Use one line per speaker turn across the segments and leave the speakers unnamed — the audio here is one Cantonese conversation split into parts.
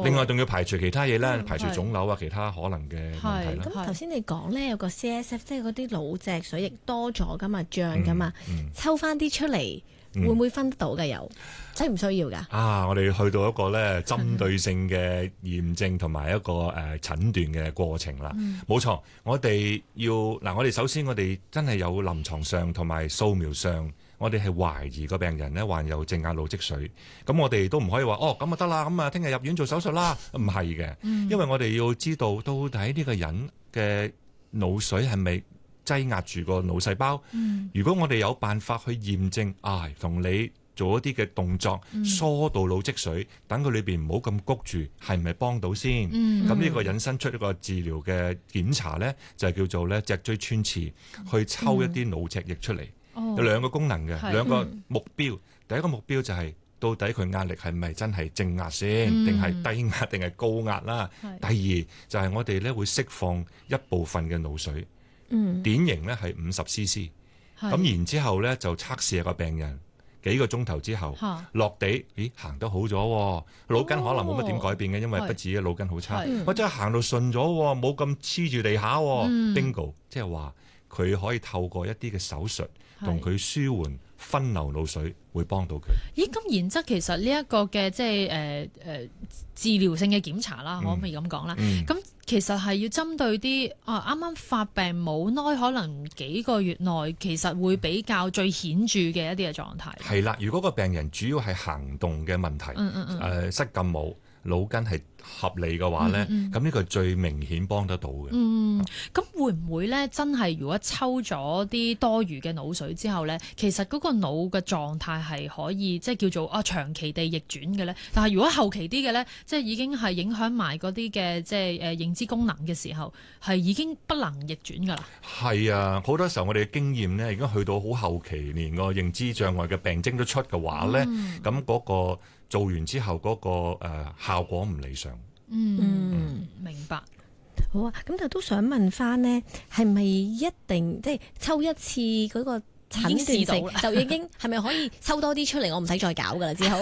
另外仲要排除其他嘢啦，排除腫瘤啊，其他可能嘅問題啦。
咁頭先你講咧有個 CSF， 即係嗰啲腦脊髓液多咗噶嘛，脹噶嘛，抽翻啲出嚟。會唔會分得到嘅？有需唔需要㗎？
我哋去到一個咧針對性嘅驗證同埋一個診斷嘅過程啦。冇錯，我哋要我哋首先我哋真係有臨床上同埋掃描上，我哋係懷疑個病人咧患有正壓腦積水。咁我哋都唔可以話咁就得啦，咁聽日入院做手術啦。唔係嘅，因為我哋要知道到底呢個人嘅腦水係咪擠壓住個腦細胞。如果我哋有辦法去驗證，同你做一啲嘅動作，疏導腦積水，等佢裏邊唔好咁谷住，係咪幫到先？咁呢個引申出一個治療嘅檢查呢，就係叫做咧脊椎穿刺，去抽一啲腦脊液出嚟。有兩個功能嘅，兩個目標。第一個目標就係到底佢壓力係咪真係正壓先，定係低壓定係高壓啦？第二就係我哋咧會釋放一部分嘅腦水。典型咧係50 cc， 咁然之後咧就測試下個病人幾個鐘頭之後落地，行得好咗，腦筋可能冇乜點改變嘅，因為不止腦筋好差，或者行到順咗，冇咁黐住地下。Bingo， 即係話佢可以透過一啲嘅手術同佢舒緩分流腦水，會幫到佢。
咁然則其實呢一個嘅即係治療性嘅檢查啦，可唔可以咁講啦？咁其實係要針對啲啱啱發病冇耐，可能幾個月內，其實會比較最顯著嘅一啲嘅狀態。
係啦，如果個病人主要係行動嘅問題，失禁冇腦筋係合理嘅話咧，咁呢個最明顯幫得到嘅。
咁會唔會咧？真係如果抽咗啲多餘嘅腦水之後咧，其實嗰個腦嘅狀態係可以即係叫做長期地逆轉嘅咧？但係如果後期啲嘅咧，即係已經係影響埋嗰啲嘅即係認知功能嘅時候，係已經不能逆轉㗎啦。係
啊，好多時候我哋嘅經驗咧，已經去到好後期，連個認知障礙嘅病徵都出嘅話咧，咁嗰個做完之後嗰個效果唔理想。
明白。
好啊，咁就都想問翻呢，係咪一定即係抽一次嗰個診斷性就已經係咪可以抽多啲出嚟？我唔使再搞噶啦，之後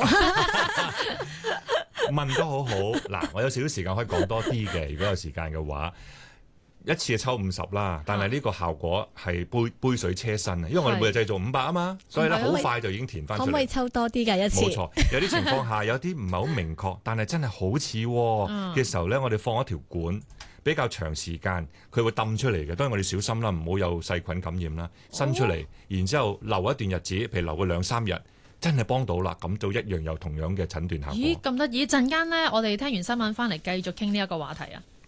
問得好好。嗱，我有少少時間可以講多啲嘅，如果有時間嘅話，一次係抽50啦，但係呢個效果係杯水車薪啊，因為我哋每日製造500啊嘛，所以咧好快就已經填翻出嚟。
可唔可以抽多啲㗎一次？
冇錯，有啲情況下有啲唔係好明確，但係真係好似嘅時候咧，我哋放一條管比較長時間，佢會抌出嚟嘅。當然我哋小心啦，唔好有細菌感染啦。伸出嚟，然之後留一段日子，譬如留個2-3日，真係幫到啦，咁就一樣有同樣嘅診斷效果。
咦，咁得意！陣間呢，我哋聽完新聞翻嚟繼續傾呢一個話題啊。